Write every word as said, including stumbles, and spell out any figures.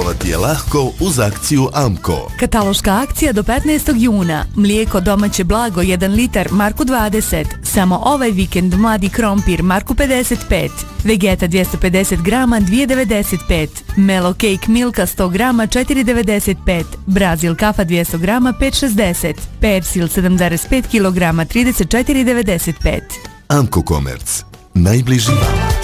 Kupovati je lahko uz akciju Amko. Kataloška akcija do petnaestog juna. Mlijeko domaće blago jedan litar marku dvadeset. Samo ovaj vikend mladi krompir marku pedeset pet. Vegeta dvjesto pedeset grama dvije devedeset pet. Melo Cake Milka sto grama četiri devedeset pet. Brazil kafa dvjesto grama pet šezdeset. Persil sedam zarez pet kilograma trideset četiri devedeset pet. Amko Komerc. Najbliži vam.